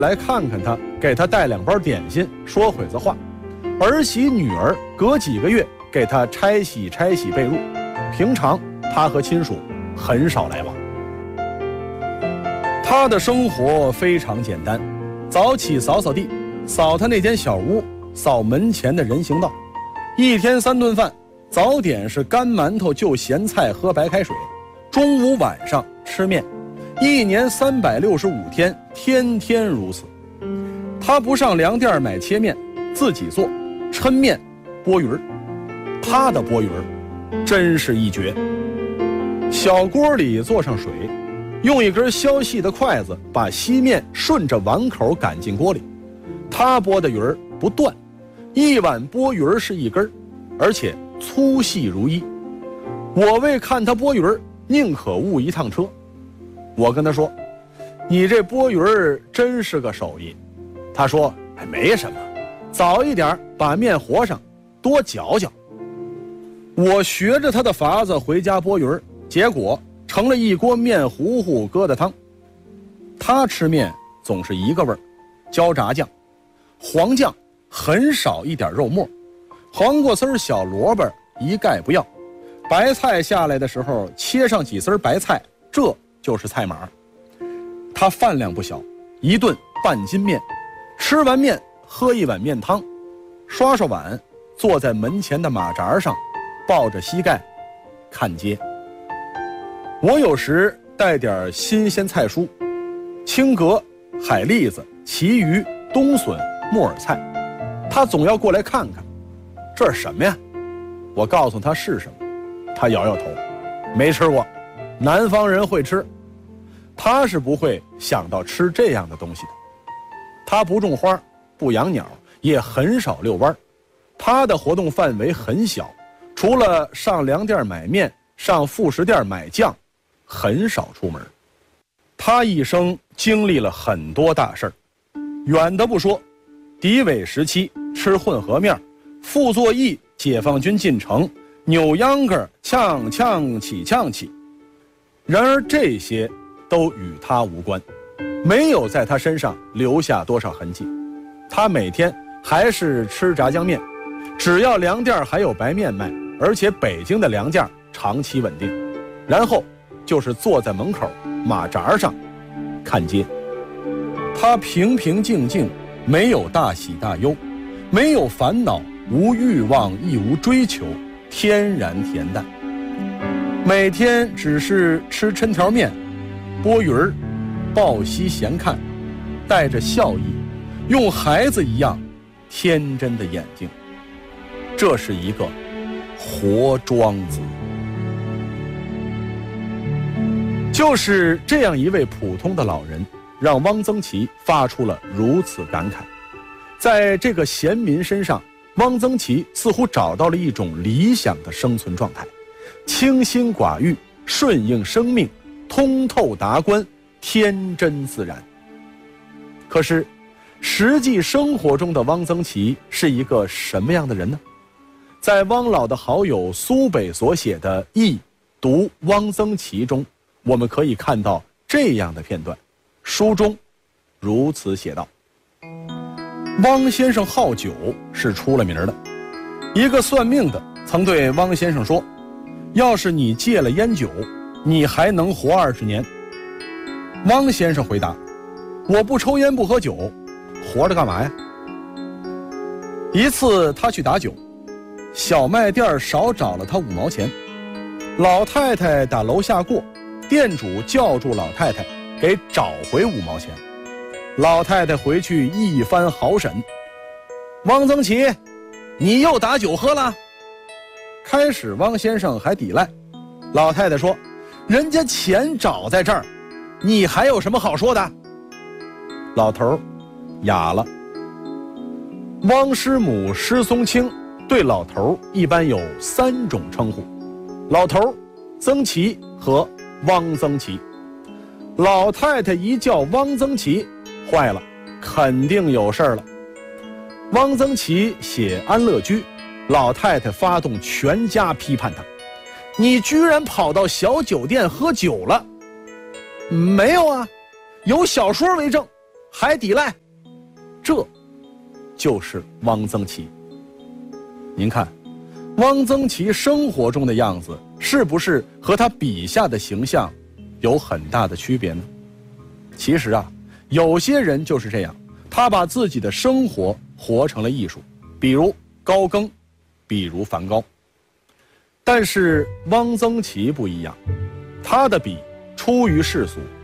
来看看他，给他带2包点心，说会子话。儿媳女儿隔几个月给他拆洗被褥。平常他和亲属很少来往。他的生活非常简单，早起扫扫地，扫他那间小屋，扫门前的人行道。1天3顿饭，早点是干馒头就咸菜喝白开水，中午晚上吃面，1年365天，天天如此。他不上粮店买切面，自己做，抻面拨鱼儿。他的拨鱼儿真是一绝。小锅里做上水，用一根削细的筷子把稀面顺着碗口赶进锅里。他拨的鱼儿不断，1碗拨鱼儿是1根，而且粗细如一。我为看他拨鱼儿，宁可误1趟车。我跟他说：“你这拨鱼儿真是个手艺。”他说：“没什么，早一点把面和上，多搅搅。”我学着他的法子回家拨鱼儿，结果成了一锅面糊糊疙瘩汤。他吃面总是一个味儿，焦炸酱、黄酱，很少一点肉末，黄瓜丝小萝卜一概不要，白菜下来的时候切上几丝白菜，这就是菜码。他饭量不小，1顿半斤面，吃完面喝1碗面汤，刷刷碗，坐在门前的马扎上，抱着膝盖看街。我有时带点新鲜菜蔬，青蛤、海蛎子、旗鱼、冬笋、木耳菜，他总要过来看看，这是什么呀？我告诉他是什么，他摇摇头，没吃过，南方人会吃，他是不会想到吃这样的东西的。他不种花，不养鸟，也很少遛弯，他的活动范围很小，除了上粮店买面，上副食店买酱，很少出门。他一生经历了很多大事儿，远的不说，敌伪时期吃混合面，傅作义解放军进城，扭秧歌，呛起。然而这些都与他无关，没有在他身上留下多少痕迹。他每天还是吃炸酱面，只要粮店还有白面卖，而且北京的粮价长期稳定。然后就是坐在门口马扎上看街。他平平静静，没有大喜大忧，没有烦恼，无欲望，亦无追求，天然恬淡。每天只是吃抻条面，拨鱼儿，抱膝闲看，带着笑意，用孩子一样天真的眼睛。这是一个活庄子。就是这样一位普通的老人，让汪曾祺发出了如此感慨。在这个闲民身上，汪曾祺似乎找到了一种理想的生存状态，清心寡欲，顺应生命，通透达观，天真自然。可是实际生活中的汪曾祺是一个什么样的人呢？在汪老的好友苏北所写的《忆读汪曾祺》中，我们可以看到这样的片段。书中如此写道：汪先生好酒是出了名的，一个算命的曾对汪先生说，要是你戒了烟酒，你还能活20年。汪先生回答，我不抽烟不喝酒，活着干嘛呀？一次他去打酒，小卖店少找了他5毛钱，老太太打楼下过，店主叫住老太太，给找回5毛钱。老太太回去一番好审，汪曾祺，你又打酒喝了？开始汪先生还抵赖，老太太说，人家钱找在这儿，你还有什么好说的？老头哑了。汪师母施松青对老头一般有3种称呼：老头、曾祺和汪曾祺。老太太一叫汪曾祺，坏了，肯定有事儿了。汪曾祺写安乐居，老太太发动全家批判他，你居然跑到小酒店喝酒了。没有啊，有小说为证， 还抵赖，这就是汪曾祺。您看，汪曾祺生活中的样子是不是和他笔下的形象有很大的区别呢？其实啊，有些人就是这样，他把自己的生活活成了艺术，比如高更，比如梵高。但是汪曾祺不一样，他的笔出于世俗，